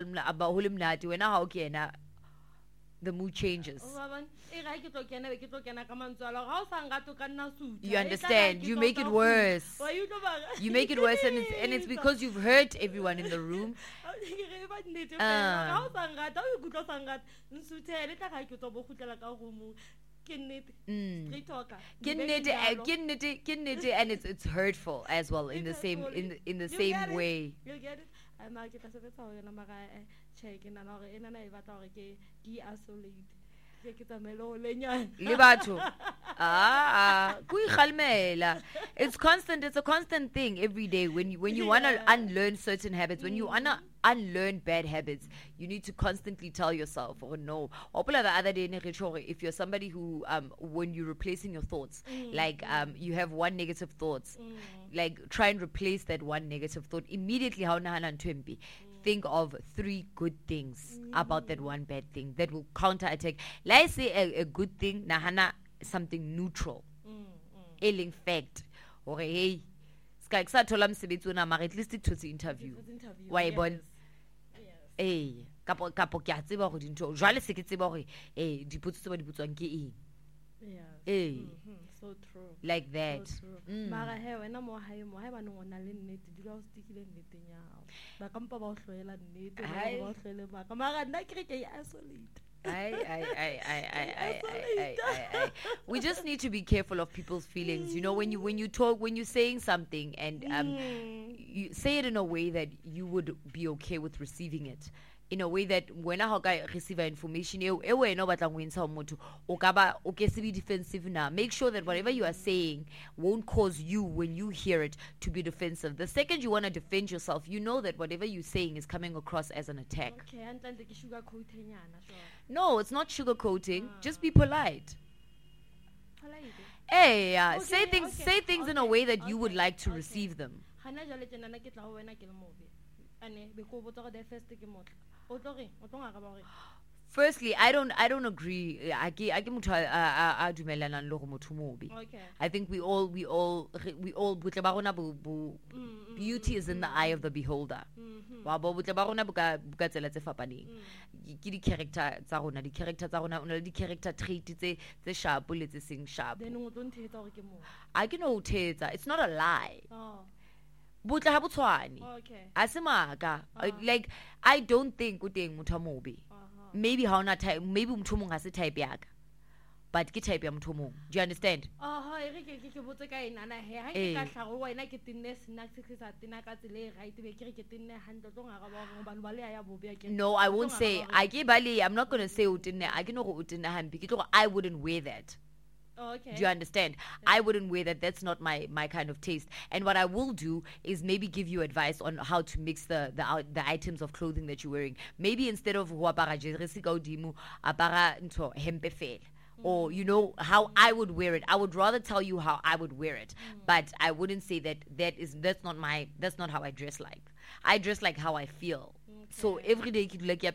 when the mood changes. You understand? You make it worse. You make it worse, and it's because you've hurt everyone in the room. And it's hurtful as well in the same way. It's constant. It's a constant thing every day. When you want to unlearn certain habits, when you want to unlearn bad habits, you need to constantly tell yourself, oh no. The other day, if you're somebody who when you're replacing your thoughts, like you have one negative thoughts, like try and replace that one negative thought immediately. Think of 3 good things about that one bad thing that will counterattack. Let's say a good thing, nahana something neutral. In fact, or hey, at least it was interview. Why bon? Eh, kapo ke a tseba go dintho. Jwale se ke tseba gore dipotso tse ba di botswang ke eng. So true. Like that. So true. Mara he wena mo hae ba no na le nnete dilo o stikile nnete nya ba ka mpa ba o hloela nnete ba o hloele ba ka mara nna ke isolate. We just need to be careful of people's feelings. You know, when you talk, when you're saying something and you say it in a way that you would be okay with receiving it. In a way that when I receive information, defensive now. Make sure that whatever you are saying won't cause you, when you hear it, to be defensive. The second you want to defend yourself, you know that whatever you're saying is coming across as an attack. Okay, no, it's not sugarcoating. Just be polite. Hey, say things in a way that you would like to receive them. Firstly, I don't agree. I think we all beauty is in the eye of the beholder. The character trait tse sharp le tse seng sharp. It's not a lie. Okay. Like, I don't think maybe how not type, maybe mthomong has a type yaka, but ke type ya mthomong. Do you understand? No, I won't say. I'm not going to say I wouldn't wear that. Okay. Do you understand? I wouldn't wear that. That's not my kind of taste. And what I will do is maybe give you advice on how to mix the items of clothing that you're wearing. Maybe instead of or you know how I would wear it, I would rather tell you how I would wear it. But I wouldn't say that's not how I dress like. I dress like how I feel. Okay. So every day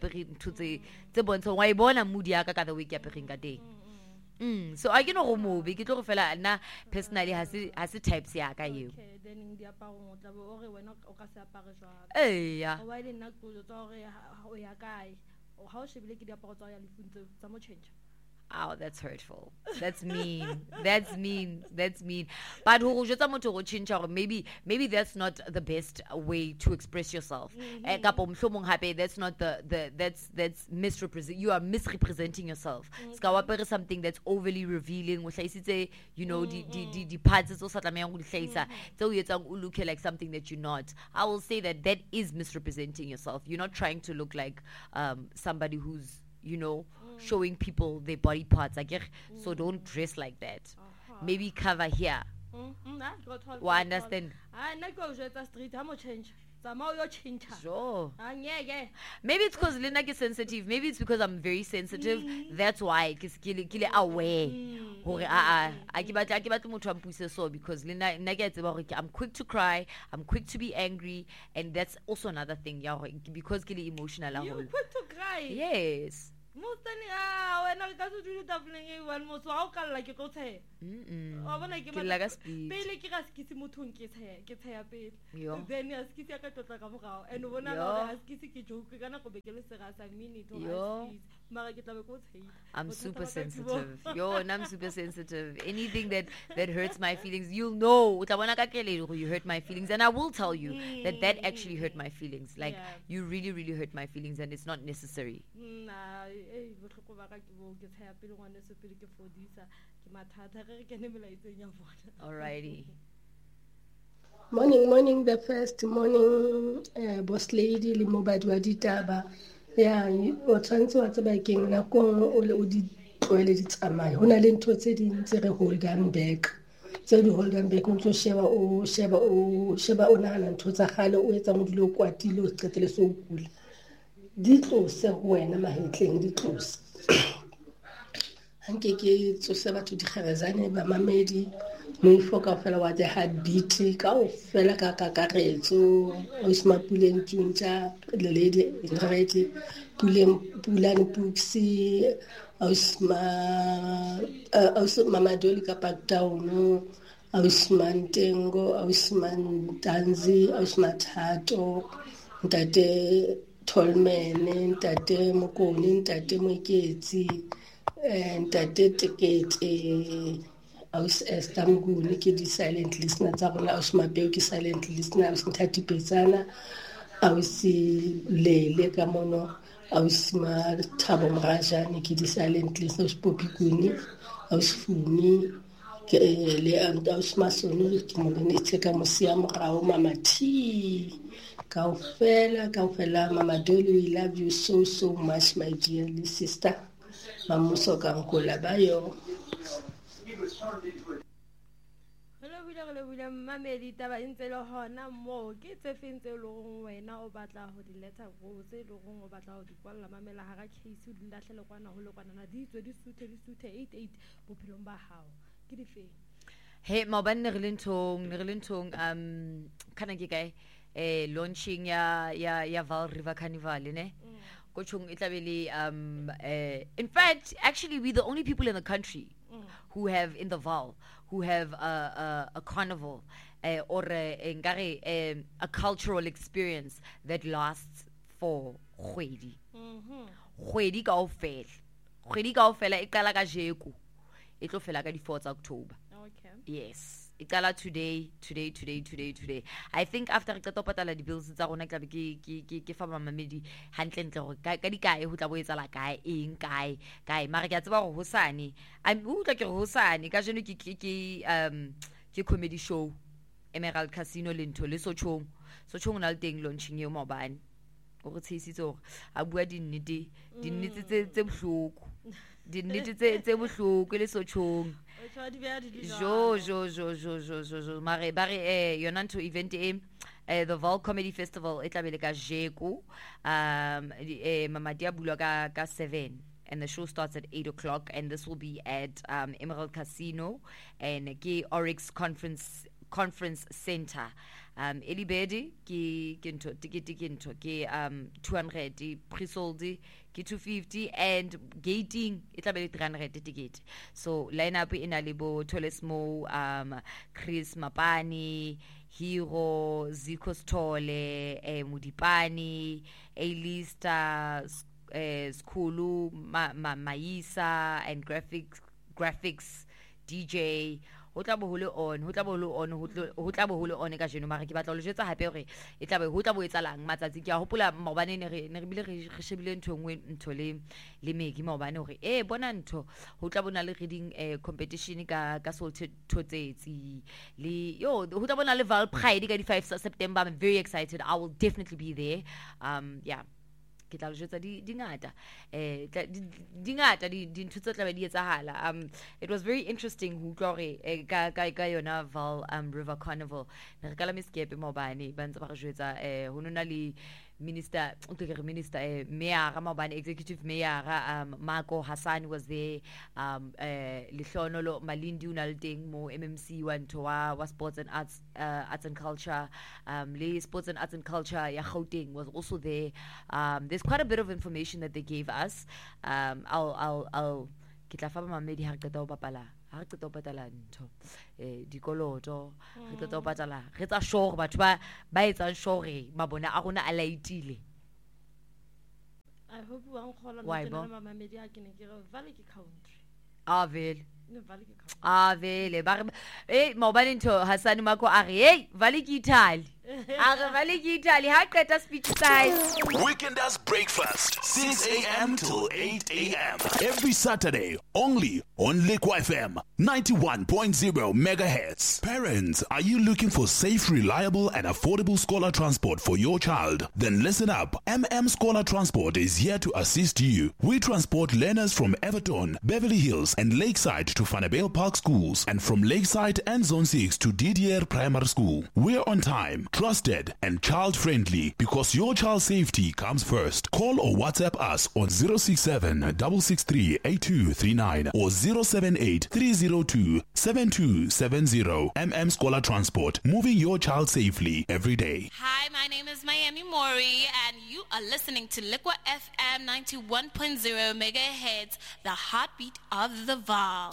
why born a moody the week day. So I can know movie ke tlo fela nna personally has it types ya ka you. Okay, then di aparo motla bo re wena o ka se apare jwa. Yeah. O wa ile nna go tsa re o ya kae. O ha o shebile ke di aparo tsa ya lefuntse tsa mo change. Oh, that's hurtful. That's mean. That's mean. But maybe that's not the best way to express yourself. That's not that's misrepresent. You are misrepresenting yourself. Something that's overly revealing. You know, the parts so look like something that you're not. I will say that is misrepresenting yourself. You're not trying to look like somebody who's, you know, showing people their body parts. So don't dress like that. Maybe cover here. Well, understand? Sure. Maybe it's because Linda is sensitive. Maybe it's because I'm very sensitive. That's why kile aware. Because Linda, I'm quick to cry, I'm quick to be angry, and that's also another thing. Because kile emotional. You're quick to cry. Yes. Mostani wena re ka se dule tafoleng e one motho wa o kalla ke tlo tsheya wa bona ke Ke laga speed. pele ke ga skisi mothong ke tsheya pele Yo. then a skisi ya ka tlotla ka morao and o bona Yo. gore a skisi ke joke kana go be ke le sega sa minute or Yo. a skisi mara ke tla be ko tsheya I'm Bothata super ba ka ke bo. sensitive. Yo, and I'm super sensitive. Anything that hurts my feelings, you'll know. Utabona ka kelele gore you hurt my feelings, and I will tell you that actually hurt my feelings. Like Yeah. you really, really hurt my feelings, and it's not necessary. botlhoko ba ka ke bo ke tsheya pele ngwane se pele ke fodisa ke mathata ge re kene melaetseng ya bona Alrighty. Morning, the first morning, boss lady, le mobadi wa ditaba. Ya, o tshwantse wa tseba keng nakong o di tloele di tsamaye. Ho na le ntho tse ding tse re holdang back. Tse di holdang back, o tlo sheba o nahana ntho tsa kgale, o etsa modilo o kwatile, o qetele se o kula. Di tlose ho wena mahetleng, di tlose. Anke ke tsose batho dikgerezane ba mamedi moifo kaofela wa the heartbeat kaofela ka kakaretso o isma puleng tsuntsa le lady ready pulane puksi o isma Madoli ka Park Town o isma Ntengo o isma Tanzi o isma Thato ntate Tolmene ntate Mokoni ntate Moeketsi ntate Tekete aus Esther Mnguni ke di silent listener tsa rona aus Mabeo ke silent listener aus Nthati Petsana aus Lele ka mono aus ma Thabo Mrajane ke di silent listener aus Popi Kuni aus Fumi ke le aus Masono ke mo ne tseka mosia morao Mama T kaofela Mama Dolly, we love you so much my dear sister mamuso ka nkola bayo Hello, William Mamedi taba ntse le hona mo ke tse fentse le go wena o batla go di leta go tse le go o batla go di kwalla mamela ha ga case di lahle le kwana ho le kwana na di tswe di suthe 88 bophelong ba hao ke di feng Hey, maobane ne re le nthong kana ke kae launching ya Vaal River Carnival ne go tshong e tlabele in fact actually we're the only people in the country who have in the Vaal who have a carnival or a cultural experience that lasts for kgwedi kaofela e qala ka jeko e tlo fela ka di 4 tsa October. okay Yes. Ikala today. I think after re qeta ho patala di bills tsa rona tla be ke fa mamamedi hantle gore ka di kae ho tla bo etsa la kae eng kae mara ke a tseba gore hosane utla ke hosane ka jeno ke comedy show Emerald Casino le ntho le Sochong na le teng launching yo maobane o re tsheisitse gore a bua dinnete tse bohloko dinnete tse bohloko le Sochong jo mare bare yona ntho event the Vaal Comedy Festival e tlabele ka jeko mamadi a bulwa ka 7 and the show starts at 8 o'clock and this will be at Emerald Casino and ke Oryx Conference Center. Elibedi ke ntho ticket ke ntho ke 200 pre-sold ke 250 and gating e tla be 300 ticket. So lineup ina le bo Tolesmo Chris Mapani Hero Zico Stole Mudipani A-Lista Skulu Maisa and graphics DJ ho tla bo hole on ka jeno mara ke batla ho le jetsa hape hore e tla bo etsalang matsatsi ke a hopola maobane ne re bile re shebile ntho engwe ntho le meki maobane hore bona ntho ho tla bona le reading competition ka Salted Totsetsi le ho tla bona le Vaal Pride ka di 5 September. I'm very excited. I will definitely be there. Yeah. Ke tla jwetsa di ngata di ntho tse tla be di etsahala. It was very interesting ho utlwa hore ka yona Vaal River Carnival ne re kala meskepe maobane ba ntse ba re jwetsa ho nona le Minister, Mayor, Executive Mayor, Marco Hassan was there, Lishonolo Malindi Unalding, Mo MMC Wantoa, was Sports and Arts and Culture, Sports and Arts and Culture, Yahoting was also there. There's quite a bit of information that they gave us. I'll Kitlafaba Mamedi Hakata Papala. Ha re qeta ho patala ntho dikoloto re qeta ho patala re tsa shore batho ba etsang shore mabona a rona a laitile. I hope one call on the mama media can get a valley country. Vele ba mobile ntho Hasani Mako a re hey valley ke Italy. Weekenders breakfast 6 a.m. till 8 a.m. every Saturday only on Liquid FM 91.0 megahertz. Parents, are you looking for safe, reliable and affordable scholar transport for your child? Then listen up. Scholar Transport is here to assist you. We transport learners from Everton, Beverly Hills and Lakeside to Fanabale Park schools, and from Lakeside and Zone 6 to Didier Primary School. We're on time, trusted and child-friendly because your child's safety comes first. Call or WhatsApp us on 067-663-8239 or 078-302-7270. Scholar Transport, moving your child safely every day. Hi, my name is Miami Mori and you are listening to Liquid FM 91.0 megahertz, the heartbeat of the Vaal.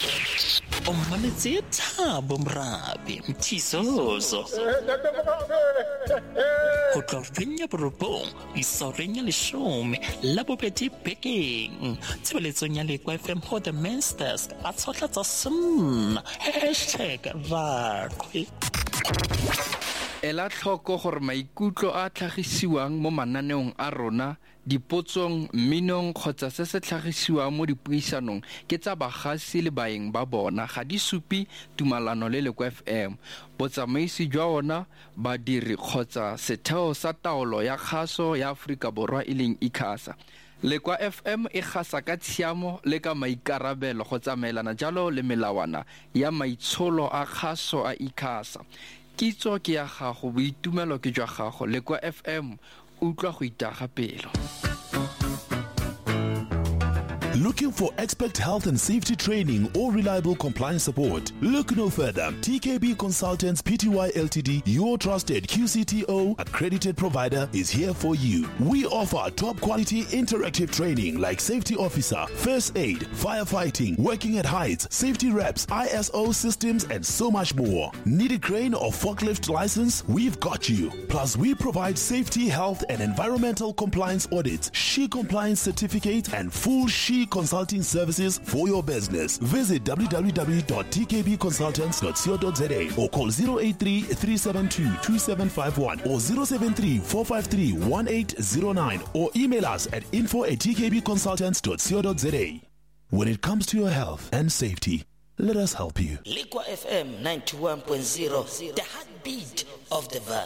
Ho tlofinya borobong isorenya leshome la bobedi bekeng tshebeletsong ya Liquid FM ho the Masters a tshotla tsa sunna #vaqhwe. Ela tlhoko gore maikutlo a tlhagisiwang mo mananeong a rona dipotsong minong kgotsa se se tlhagisiwang mo dipuisanong ke tsa bagasi le baeng ba bona ga di supi tumalano le Liquid FM. Botsamaisi jwa ona badiri kgotsa setheo sa taolo ya kgaso ya Afrika Borwa ileng ICASA. Liquid FM e gasa ka tshiamo le ka maikarabelo go tsamaelana jalo le melawana ya maitsholo a kgaso a ICASA. Kitso ke ya gago, boitumelo ke jwa gago. Liquid FM utlwa go itaga pelo. Looking for expert health and safety training or reliable compliance support? Look no further. TKB Consultants Pty Ltd, your trusted QCTO accredited provider, is here for you. We offer top quality interactive training like safety officer, first aid, firefighting, working at heights, safety reps, ISO systems, and so much more. Need a crane or forklift license? We've got you. Plus, we provide safety, health, and environmental compliance audits, SHE compliance certificates, and full SHE consulting services for your business. Visit www.tkbconsultants.co.za or call 083-372-2751 or 073-453-1809 or email us at info@tkbconsultants.co.za. When it comes to your health and safety, let us help you. Liquid FM 91.0, the heartbeat of the Vaal.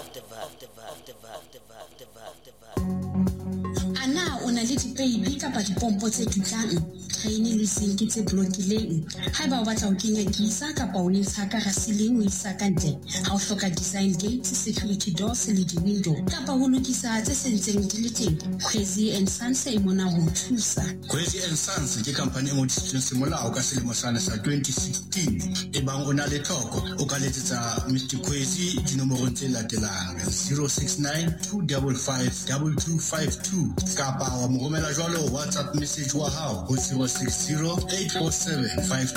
Ana ona le dipeipi kapa dipompo tse tutlang traine le sinki tse blokileng ha ba batla ho kenya gisa kapa o ntsha ka gasileng o isa ka ntle ha o hloka design gates, security doors le di window kapa ho lokisa tse sentseng di le teng. Crazy and Sons e mona ho thusa. Crazy and Sons ke company e ngodisitsweng semolao ka selemo sa 2016 e bang ona le thoko o ka letsetsa Mr Crazy dinomoro tse latelang 069 255 2252 kapa wa mo romela jwalo WhatsApp message wa hao ho 060 847